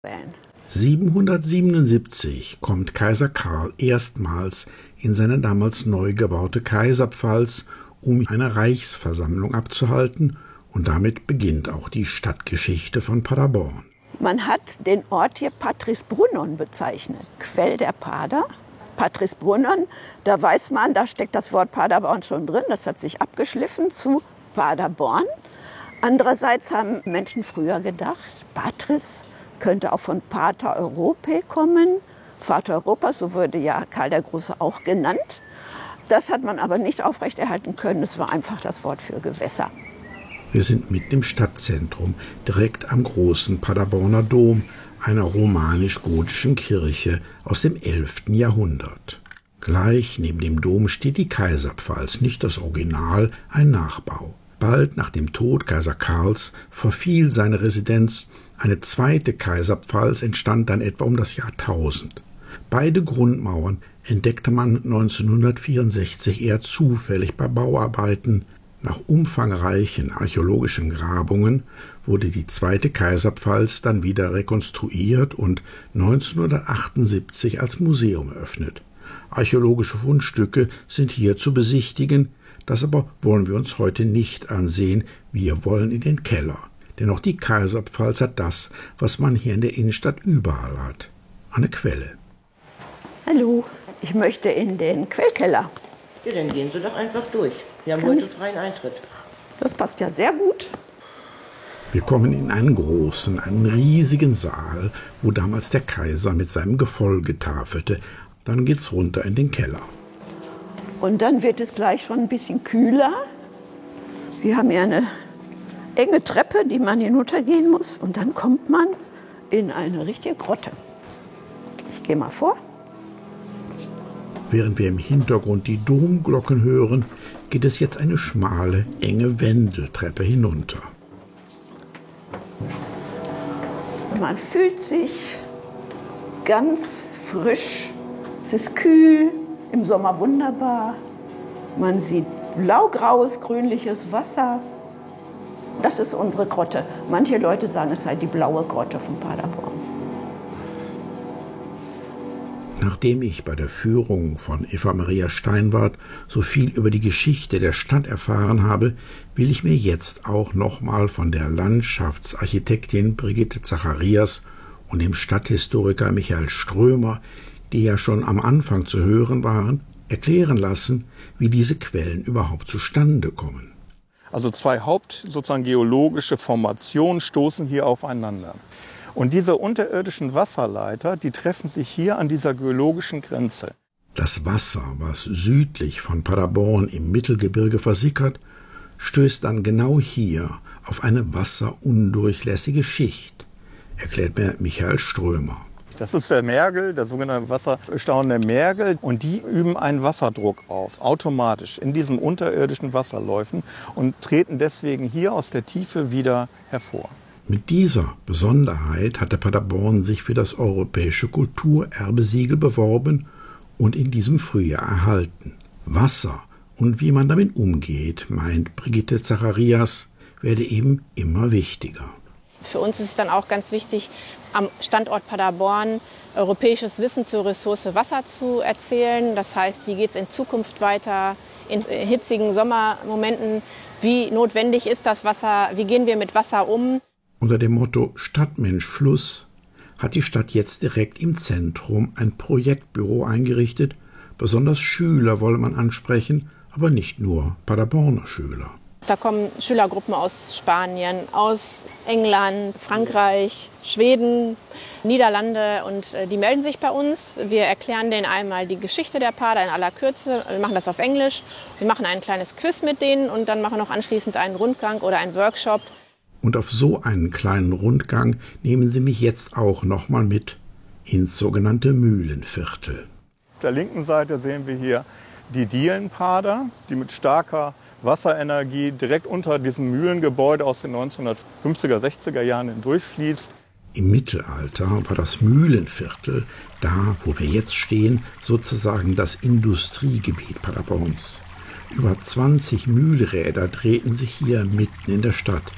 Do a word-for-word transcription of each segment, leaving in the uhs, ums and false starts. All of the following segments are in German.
siebenhundertsiebenundsiebzig kommt Kaiser Karl erstmals in seine damals neu gebaute Kaiserpfalz, um eine Reichsversammlung abzuhalten, und damit beginnt auch die Stadtgeschichte von Paderborn. Man hat den Ort hier Patrisbrunnon bezeichnet, Quell der Pader. Patrisbrunnon, da weiß man, da steckt das Wort Paderborn schon drin, das hat sich abgeschliffen zu Paderborn. Andererseits haben Menschen früher gedacht, Patris könnte auch von Pater Europae kommen. Vater Europas, so wurde ja Karl der Große auch genannt. Das hat man aber nicht aufrechterhalten können, es war einfach das Wort für Gewässer. Wir sind mitten im Stadtzentrum, direkt am großen Paderborner Dom, einer romanisch-gotischen Kirche aus dem elften Jahrhundert. Gleich neben dem Dom steht die Kaiserpfalz, nicht das Original, ein Nachbau. Bald nach dem Tod Kaiser Karls verfiel seine Residenz. Eine zweite Kaiserpfalz entstand dann etwa um das Jahrtausend. Beide Grundmauern entdeckte man neunzehnhundertvierundsechzig eher zufällig bei Bauarbeiten. Nach umfangreichen archäologischen Grabungen wurde die zweite Kaiserpfalz dann wieder rekonstruiert und neunzehnhundertachtundsiebzig als Museum eröffnet. Archäologische Fundstücke sind hier zu besichtigen, das aber wollen wir uns heute nicht ansehen, wir wollen in den Keller. Denn auch die Kaiserpfalz hat das, was man hier in der Innenstadt überall hat, eine Quelle. Hallo, ich möchte in den Quellkeller. Ja, dann gehen Sie doch einfach durch. Wir haben Kann heute ich? freien Eintritt. Das passt ja sehr gut. Wir kommen in einen großen, einen riesigen Saal, wo damals der Kaiser mit seinem Gefolge tafelte. Dann geht's runter in den Keller. Und dann wird es gleich schon ein bisschen kühler. Wir haben ja eine enge Treppe, die man hinuntergehen muss. Und dann kommt man in eine richtige Grotte. Ich gehe mal vor. Während wir im Hintergrund die Domglocken hören, geht es jetzt eine schmale, enge Wendeltreppe hinunter. Man fühlt sich ganz frisch. Es ist kühl, im Sommer wunderbar. Man sieht blaugraues, grünliches Wasser. Das ist unsere Grotte. Manche Leute sagen, es sei die blaue Grotte von Paderborn. Nachdem ich bei der Führung von Eva Maria Steinwarth so viel über die Geschichte der Stadt erfahren habe, will ich mir jetzt auch nochmal von der Landschaftsarchitektin Brigitte Zacharias und dem Stadthistoriker Michael Strömer, die ja schon am Anfang zu hören waren, erklären lassen, wie diese Quellen überhaupt zustande kommen. Also zwei haupt sozusagen geologische Formationen stoßen hier aufeinander. Und diese unterirdischen Wasserleiter, die treffen sich hier an dieser geologischen Grenze. Das Wasser, was südlich von Paderborn im Mittelgebirge versickert, stößt dann genau hier auf eine wasserundurchlässige Schicht, erklärt mir Michael Strömer. Das ist der Mergel, der sogenannte wasserstauende Mergel. Und die üben einen Wasserdruck auf, automatisch in diesen unterirdischen Wasserläufen und treten deswegen hier aus der Tiefe wieder hervor. Mit dieser Besonderheit hatte Paderborn sich für das europäische Kulturerbesiegel beworben und in diesem Frühjahr erhalten. Wasser und wie man damit umgeht, meint Brigitte Zacharias, werde eben immer wichtiger. Für uns ist es dann auch ganz wichtig, am Standort Paderborn europäisches Wissen zur Ressource Wasser zu erzählen. Das heißt, wie geht es in Zukunft weiter, in hitzigen Sommermomenten, wie notwendig ist das Wasser, wie gehen wir mit Wasser um. Unter dem Motto Stadt, Mensch, Fluss hat die Stadt jetzt direkt im Zentrum ein Projektbüro eingerichtet. Besonders Schüler wolle man ansprechen, aber nicht nur Paderborner Schüler. Da kommen Schülergruppen aus Spanien, aus England, Frankreich, Schweden, Niederlande und die melden sich bei uns. Wir erklären denen einmal die Geschichte der Pader in aller Kürze. Wir machen das auf Englisch. Wir machen ein kleines Quiz mit denen und dann machen wir noch anschließend einen Rundgang oder einen Workshop. Und auf so einen kleinen Rundgang nehmen Sie mich jetzt auch nochmal mit ins sogenannte Mühlenviertel. Auf der linken Seite sehen wir hier die Dielenpader, die mit starker Wasserenergie direkt unter diesem Mühlengebäude aus den neunzehnhundertfünfziger, sechziger Jahren hindurchfließt. Im Mittelalter war das Mühlenviertel, da wo wir jetzt stehen, sozusagen das Industriegebiet Paderborns. Über zwanzig Mühlräder drehten sich hier mitten in der Stadt.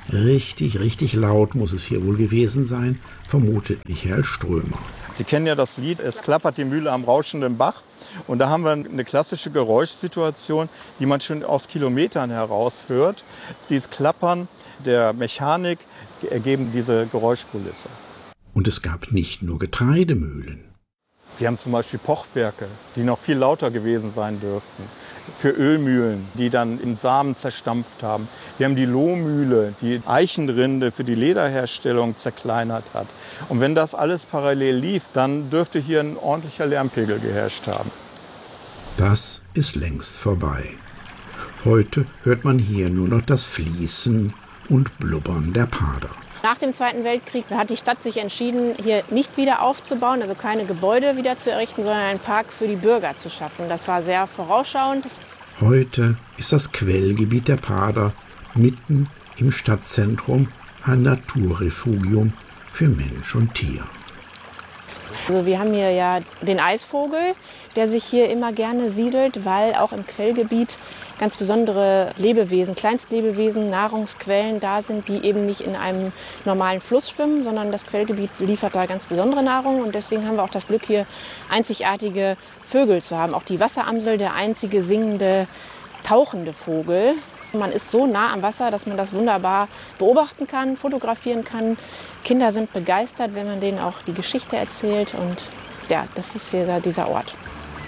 Richtig, richtig laut muss es hier wohl gewesen sein, vermutet Michael Strömer. Sie kennen ja das Lied "Es klappert die Mühle am rauschenden Bach". Und da haben wir eine klassische Geräuschsituation, die man schon aus Kilometern heraus hört. Dieses Klappern der Mechanik ergeben diese Geräuschkulisse. Und es gab nicht nur Getreidemühlen. Wir haben zum Beispiel Pochwerke, die noch viel lauter gewesen sein dürften. Für Ölmühlen, die dann in Samen zerstampft haben. Wir haben die Lohmühle, die Eichenrinde für die Lederherstellung zerkleinert hat. Und wenn das alles parallel lief, dann dürfte hier ein ordentlicher Lärmpegel geherrscht haben. Das ist längst vorbei. Heute hört man hier nur noch das Fließen und Blubbern der Pader. Nach dem Zweiten Weltkrieg hat die Stadt sich entschieden, hier nicht wieder aufzubauen, also keine Gebäude wieder zu errichten, sondern einen Park für die Bürger zu schaffen. Das war sehr vorausschauend. Heute ist das Quellgebiet der Pader mitten im Stadtzentrum ein Naturrefugium für Mensch und Tier. Also wir haben hier ja den Eisvogel, der sich hier immer gerne siedelt, weil auch im Quellgebiet ganz besondere Lebewesen, Kleinstlebewesen, Nahrungsquellen da sind, die eben nicht in einem normalen Fluss schwimmen, sondern das Quellgebiet liefert da ganz besondere Nahrung. Und deswegen haben wir auch das Glück, hier einzigartige Vögel zu haben. Auch die Wasseramsel, der einzige singende, tauchende Vogel. Man ist so nah am Wasser, dass man das wunderbar beobachten kann, fotografieren kann. Kinder sind begeistert, wenn man denen auch die Geschichte erzählt. Und ja, das ist hier dieser Ort.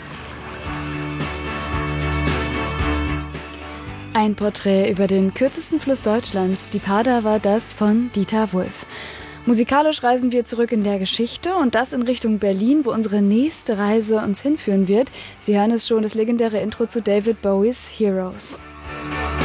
Ein Porträt über den kürzesten Fluss Deutschlands, die Pader, war das von Dieter Wulff. Musikalisch reisen wir zurück in der Geschichte und das in Richtung Berlin, wo unsere nächste Reise uns hinführen wird. Sie hören es schon, das legendäre Intro zu David Bowies Heroes.